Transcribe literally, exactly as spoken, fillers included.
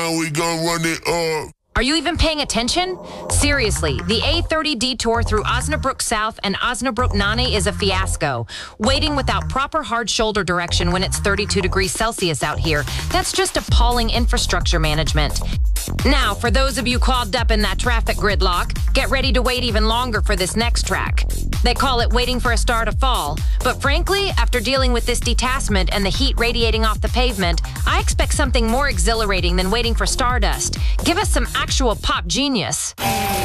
down, we gon' run it up. Are you even paying attention? Seriously, the A thirty detour through Osnabrück South and Osnabrück Nane is a fiasco. Waiting without proper hard shoulder direction when it's thirty-two degrees Celsius out here, that's just appalling infrastructure management. Now, for those of you clogged up in that traffic gridlock, get ready to wait even longer for this next track. They call it waiting for a star to fall, but frankly, after dealing with this detachment and the heat radiating off the pavement, I expect something more exhilarating than waiting for stardust. Give us some actual pop genius.